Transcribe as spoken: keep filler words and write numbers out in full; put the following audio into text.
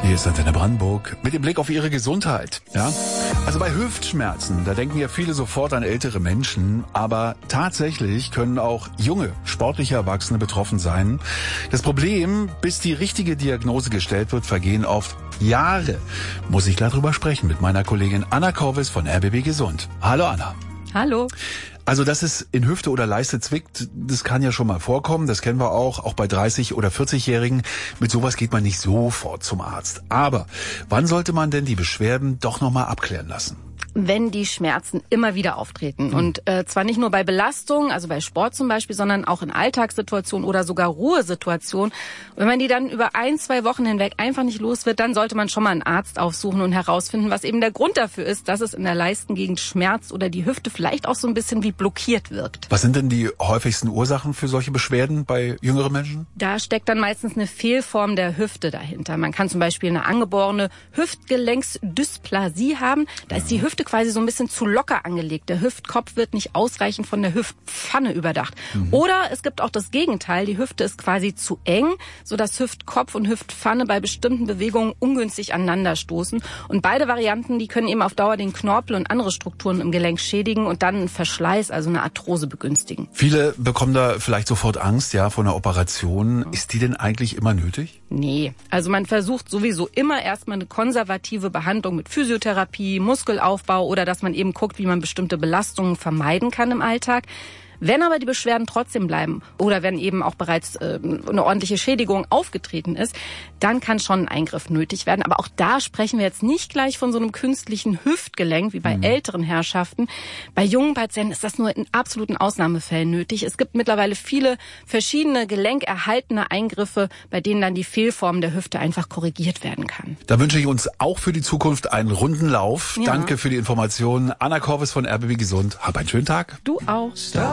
Hier ist Antenne Brandenburg mit dem Blick auf Ihre Gesundheit. Ja? Also bei Hüftschmerzen, da denken ja viele sofort an ältere Menschen, aber tatsächlich können auch junge, sportliche Erwachsene betroffen sein. Das Problem, bis die richtige Diagnose gestellt wird, vergehen oft Jahre. Muss ich darüber sprechen mit meiner Kollegin Anna Korvis von R B B Gesund. Hallo Anna. Hallo. Also, dass es in Hüfte oder Leiste zwickt, das kann ja schon mal vorkommen. Das kennen wir auch, auch bei dreißig- oder vierzig-Jährigen. Mit sowas geht man nicht sofort zum Arzt. Aber wann sollte man denn die Beschwerden doch nochmal abklären lassen? Wenn die Schmerzen immer wieder auftreten. Mhm. Und äh, zwar nicht nur bei Belastung, also bei Sport zum Beispiel, sondern auch in Alltagssituationen oder sogar Ruhesituationen. Wenn man die dann über ein, zwei Wochen hinweg einfach nicht los wird, dann sollte man schon mal einen Arzt aufsuchen und herausfinden, was eben der Grund dafür ist, dass es in der Leistengegend schmerzt oder die Hüfte vielleicht auch so ein bisschen wie blockiert wirkt. Was sind denn die häufigsten Ursachen für solche Beschwerden bei jüngeren Menschen? Da steckt dann meistens eine Fehlform der Hüfte dahinter. Man kann zum Beispiel eine angeborene Hüftgelenksdysplasie haben. Da ist die Hüfte quasi so ein bisschen zu locker angelegt. Der Hüftkopf wird nicht ausreichend von der Hüftpfanne überdacht. Mhm. Oder es gibt auch das Gegenteil. Die Hüfte ist quasi zu eng, sodass Hüftkopf und Hüftpfanne bei bestimmten Bewegungen ungünstig aneinander stoßen. Und beide Varianten, die können eben auf Dauer den Knorpel und andere Strukturen im Gelenk schädigen und dann einen Verschleiß, also eine Arthrose begünstigen. Viele bekommen da vielleicht sofort Angst, ja, vor einer Operation. Ist die denn eigentlich immer nötig? Nee, also man versucht sowieso immer erstmal eine konservative Behandlung mit Physiotherapie, Muskelaufbau oder dass man eben guckt, wie man bestimmte Belastungen vermeiden kann im Alltag. Wenn aber die Beschwerden trotzdem bleiben oder wenn eben auch bereits äh, eine ordentliche Schädigung aufgetreten ist, dann kann schon ein Eingriff nötig werden. Aber auch da sprechen wir jetzt nicht gleich von so einem künstlichen Hüftgelenk wie bei mhm. älteren Herrschaften. Bei jungen Patienten ist das nur in absoluten Ausnahmefällen nötig. Es gibt mittlerweile viele verschiedene gelenkerhaltene Eingriffe, bei denen dann die Fehlform der Hüfte einfach korrigiert werden kann. Da wünsche ich uns auch für die Zukunft einen runden Lauf. Ja. Danke für die Informationen. Anna Korvis von R B B Gesund. Hab einen schönen Tag. Du auch. Stop.